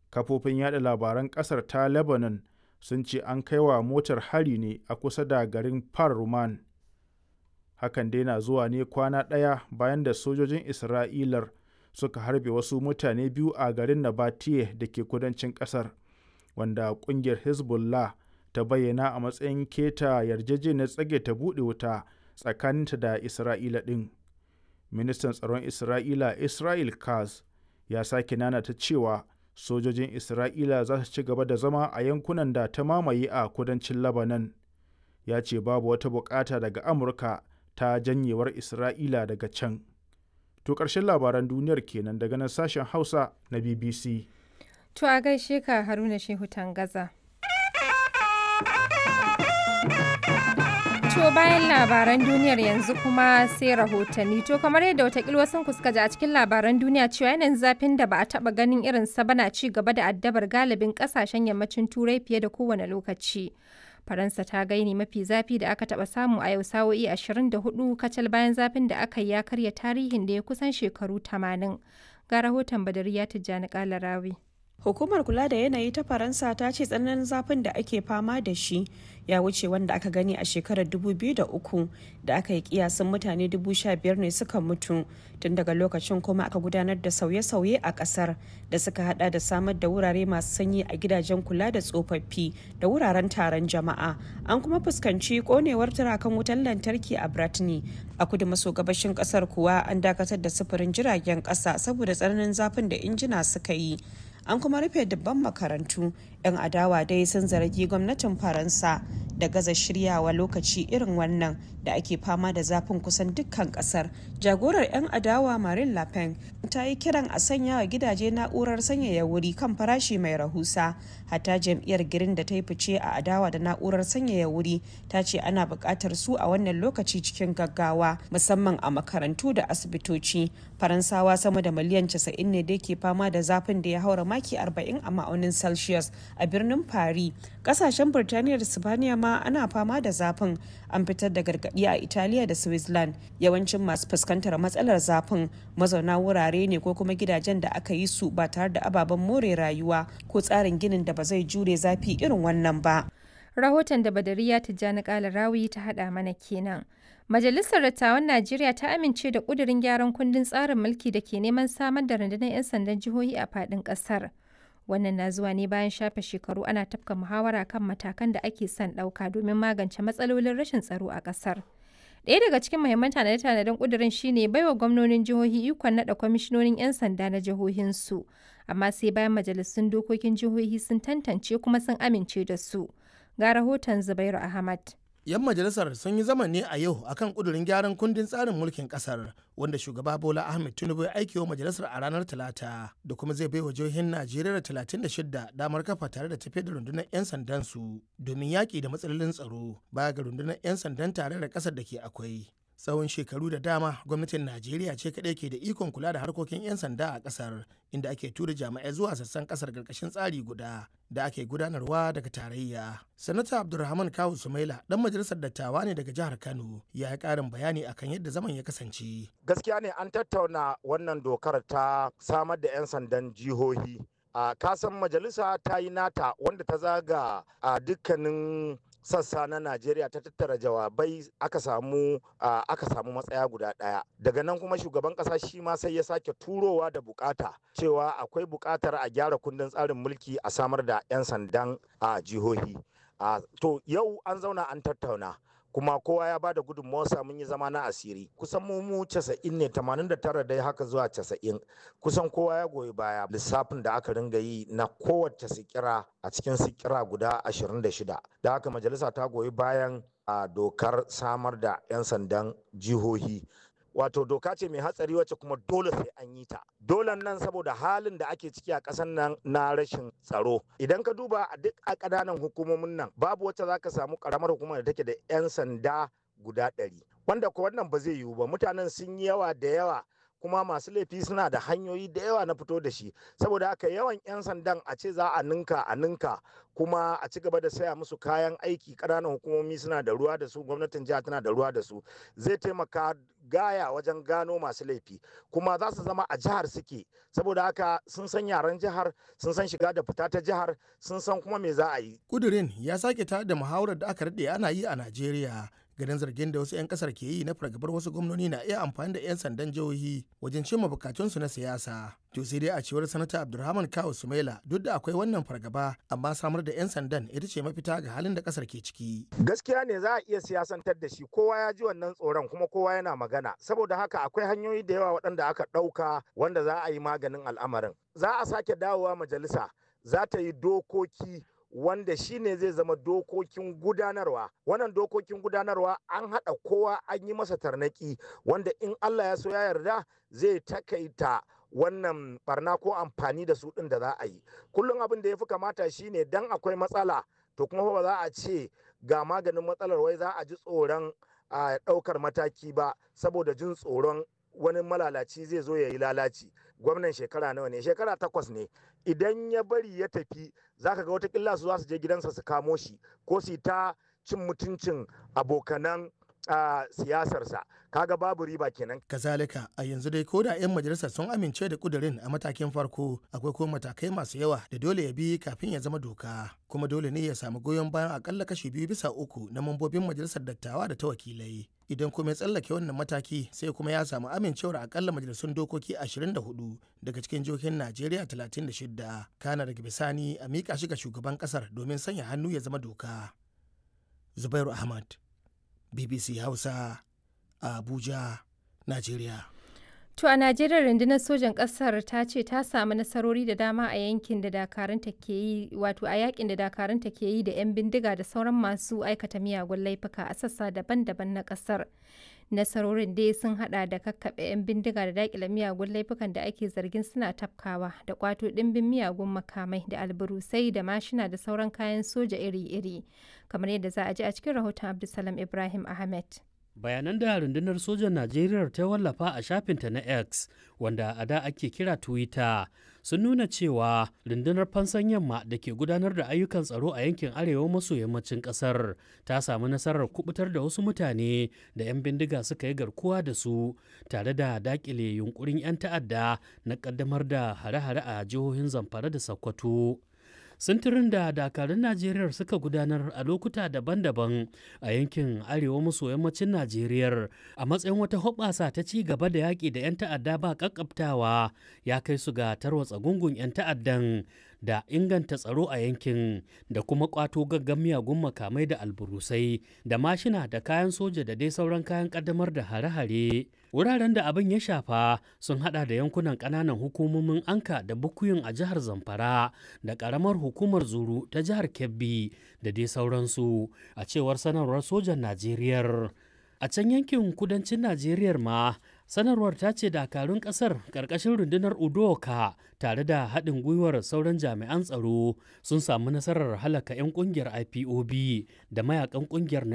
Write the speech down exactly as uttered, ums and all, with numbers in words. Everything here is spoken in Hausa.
Kafofin yada labaran ƙasar ta Lebanon sun ce an kai wa motar hari ne a kusa da garin Par Ruman. Hakan dai na zuwa ne kwana ɗaya bayan da sojojin Isra'ilar suka harbe wasu mutane biyu a garin Nabateye da ke kudancin ƙasar, wanda ƙungiyar Hezbollah ta bayyana a matsayin keta yarjejeniyar tsage ta buɗe wuta tsakaninta da Isra'ila ɗin. Ministan tsaron Isra'ila Israel Katz ya sake nanata cewa sojojin Isra'ila za su ci gaba da zama a yankunan da ta mamaye a kudancin Lebanon. Ya ce babu wata bukata daga Amurka ta janyewar Isra'ila daga can. To ƙarshen labaran duniyar kenan daga nan sashen Hausa na B B C. To a gaishe ka Haruna Shehu Tangaza. To bayan labaran duniyar yanzu kuma sai rahotanni. To kamar yadda watakila wasu suka ji a cikin labaran duniya cewa yanayin zafin da ba a taba ganin irin sa bana ci gaba da addabar galibin kasashen yammacin Turai fiye da kowane lokaci. Faransa ta gaini mafi zafi da aka taba samu a yau sa'o'i ashirin da hudu kacal bayan zafin da aka yi ya karya tarihin da ya kusan shekaru tamanin. Ga rahoton Badariya Tijjani Kalarawi. Hukumar kula da yanayi ta Faransa ta ce tsananin zafin da ake fama da shi ya wuce wanda aka gani a shekarar dubu biyu da uku da aka yi kiyasin mutane dubu sha biyar ne suka mutu. Tun daga lokacin kuma aka gudanar da sauye-sauye a kasar da suka hada da samar da wurare masu sanyi a gidajen kula da tsofaffi da wuraren taron jama'a. An kuma fuskanci konewar turakan wutar lantarki a Brittany. A kudu maso gabashin kasar kuwa an dakatar da sufurin jiragen kasa saboda tsananin zafin da injina suka yi. An kuma rufe dubban makarantu. 'Yan adawa dai sun zargi gwamnatin Faransa da gaza shiryawa lokaci irin wannan da ake fama da zafin kusan dukkan kasar. Jagorar 'yan adawa Marine Le Pen ta yi kiran a sanya wa gidaje na'urar sanyaya wuri kan farashi mai rahusa. Hatta jam'iyyar Green da ta yi fice a adawa da na'urar sanyaya wuri ta ce ana buƙatar su a wannan lokaci cikin gaggawa musamman a makarantu da asibitoci. Faransawa sama da miliyan casa'in ne da ke fama da zafin da ya haura maki arba'in a ma'aunin Celsius a birnin Paris. Kasashen Birtaniya da Sibaniya ma ana fama da zafin. An fitar da gargaɗi a Italiya da Switzerland. Yawancin masu fuskantar matsalar zafin mazauna wurare ne ko kuma gidajen da aka yi su ba tare da ababen more rayuwa ko tsarin ginin da ba zai jure zafi irin wannan ba. Rahoton da Badariya Tijjani Kalarawi ta haɗa mana kenan. Majalisar Dattawan Najeriya ta amince da ƙudurin gyaran kundin tsarin mulki da ke neman samar da rundunar 'yan sandan jihohi a faɗin ƙasar. Wannan na zuwa ne bayan shafe shekaru ana tafka muhawara kan matakan da ake son ɗauka domin magance matsalolin rashin tsaro a ƙasar. Ɗaya daga cikin muhimman tanade-tanaden ƙudurin shine baiwa gwamnonin jihohi ikon naɗa kwamishinonin 'yan sanda na jihohinsu, amma sai bayan majalisun dokokin jihohi sun tantance kuma sun amince da su. Ga rahoton Zubairu Ahmad. 'Yan majalisar sun yi zama ne a yau akan kudurin gyaran kundin tsarin mulkin kasar wanda shugaba Bola Ahmed Tinubu ya aiki wa majalisar a ranar Talata da kuma zai bai wa jihohin Najeriya talatin da shida damar kafa tare da tafiyar da rundunar 'yan sandan su domin yaƙi da matsalolin tsaro baya ga rundunar 'yan sandan tare da ƙasar da ke akwai. Tsawon shekaru da dama gwamnatin Najeriya ce kaɗai ke da ikon kula da harkokin 'yan sanda a ƙasar inda ake tura jami'ai zuwa sassan ƙasar ƙarƙashin tsari guda da ake gudanarwa daga tarayya. Sanata Abdulrahman Kawu Sumaila ɗan majalisar dattawa ne daga jihar Kano ya yi ƙarin bayani akan yadda zaman ya kasance. Gaskiya ne an tattauna wannan dokar ta samar da 'yan sandan jihohi. A kasan majalisa ta yi nata wanda ta zaga a dukkanin sassa na Najeriya ta tattara jawabai aka samu uh, aka samu matsaya guda ɗaya. Daga nan kuma shugaban ƙasa shi ma sai ya sake turowa da bukata cewa akwai bukatar a gyara kundin tsarin mulki a samar da 'yan sandan a uh, jihohi. Uh, to yau an zauna an tattauna kuma kowa ya bada gudunmawarsa mun yi zama na asiri kusan mu mu casa'in ne tamanin da tara dai haka zuwa casa'in kusan kowa ya goyi baya lissafin da aka ringa yi na kowace sikira a cikin sikira guda ashirin da shida da haka majalisa ta goyi bayan a dokar samar da 'yan sandan jihohi. Wato doka ce mai hatsari wacce kuma dole sai an yi ta. Dolen nan saboda halin da ake ciki a ƙasar nan na rashin tsaro. Idan ka duba a duk a ƙananan hukumomin nan babu wacce za ka samu ƙaramar hukumar da take da 'yan sanda guda ɗari. Wanda ko wannan ba zai yiwu ba mutanen sun yi yawa da yawa kuma masu laifi suna da hanyoyi da yawa na fito da shi. Saboda haka yawan 'yan sandan a ce za a ninka a ninka kuma a ci gaba da saya musu kayan aiki, ƙananan hukumomi suna da ruwa da su, gwamnatin jiha tana da ruwa da su, zai taimaka gaya wajen gano masu laifi, kuma za su zama a jihar suke. Saboda haka sun san yaren jihar, sun san shiga da fita ta jihar, sun san kuma me za a yi. Kudirin ya sake tare da muhawarar da aka daɗe ana yi a Najeriya ganin zargin da wasu 'yan kasar ke yi na fargabar wasu gwamnoni na iya amfani da 'yan sandan jihohi wajen cimma bukatunsu na siyasa. To sai dai a cewar sanata Abdulrahman Kawu Sumaila, duk da akwai wannan fargaba amma samar da 'yan sandan ita ce mafita ga halin da kasar ke ciki. Gaskiya ne za a iya siyasantar da shi, kowa ya ji wannan tsoron kuma kowa yana magana. Saboda haka akwai hanyoyi da yawa waɗanda aka ɗauka wanda za a yi maganin al'amarin. Za a sake dawowa majalisa, za ta yi dokoki wanda shi ne zai zama dokokin gudanarwa. Wannan dokokin gudanarwa an haɗa kowa an yi masa tarnaki wanda in Allah ya so ya yarda zai takaita wannan barna ko amfani da su ɗin da za a yi. Kullum abin da ya fi kamata shi ne dan akwai matsala to kuma ba za a ce ga maganin matsalar wai za a ji tsoron a ɗaukar mataki ba saboda jin tsoron wani malalaci zai zo ya yi lalaci. Gwamnan shekara nawa ne? Shekara takwas ne. Idan ya bari ya tafi za ka ga watakila su za su je gidansa su kamo shi ko su ta cin mutuncin abokanan a siyasarsa, kaga babu riba kenan. Kazalika a yanzu dai koda 'yan majalisar sun amince da kudirin a matakin farko, akwai kuma matakai masu yawa da dole ya bi kafin ya zama doka, kuma dole ne ya samu goyon bayan akalla kashi biyu bisa uku na mambobin majalisar dattawa da ta wakilai. Idan kuma ya tsallake wannan mataki sai kuma ya samu amincewar akalla majalisun dokoki ashirin da hudu daga cikin jihohin Najeriya talatin da shida, kana daga bisani a miƙa shi ga shugaban kasar domin sanya hannu ya zama doka. Zubairu Ahmad, B B C Hausa, a Abuja, Najeriya. To a Najeriya rundunar sojan ƙasar ta ce ta samu nasarori da dama a yankin da dakarunta ke yi wato a yakin da dakarunta ke yi da 'yan bindiga da sauran masu aikata miyagun laifuka a sassa daban-daban na ƙasar. Nasarorin dai sun hada da kakkaɓe 'yan bindiga da daƙile miyagun laifukan da ake zargin suna tafkawa da kwato ɗimbin miyagun makamai da alburusai da mashina da sauran kayan soja iri-iri, kamar yadda za a ji a cikin rahoton Abdulsalam Ibrahim Ahmed. Bayanan da rundunar sojan Najeriya ta wallafa a shafinta na X, wanda a da ake kira Twitter, sun nuna cewa rundunar fansan yamma da ke gudanar da ayyukan tsaro a yankin arewa maso yammacin kasar ta samu nasarar kubutar da wasu mutane da 'yan bindiga suka yi garkuwa da su, tare da dakile yunkurin 'yan ta'adda na kaddamar da hare-hare a jihohin Zamfara da Sokoto. Sintirin da dakarun Najeriya suka gudanar a lokuta daban-daban a yankin arewa maso yammacin Najeriya a matsayin wata hoɓɓasa ta ci gaba da yaƙi da 'yan ta'adda ba ƙaƙƙabtawa ya kai su ga tarwatsa gungun 'yan ta'addan da inganta tsaro a yankin da kuma ƙwato gaggan miyagun makamai da alburusai da mashina da kayan soja da dai sauran kayan ƙaddamar da hare-hare. Wuraren da abin ya shafa sun hada da yankunan ƙananan hukumomin Anka da Bukuyum a jihar Zamfara da ƙaramar hukumar Zuru ta jihar Kebbi da dai sauransu, a cewar sanarwar sojan Najeriya. A can yankin kudancin Najeriya ma, sanarwar ta ce dakarun kasar ƙarƙashin rundunar Udoka tare da haɗin gwiwar sauran jami'an tsaro sun samu nasarar halaka 'yan ƙungiyar I P O B da mayakan ƙungiyar na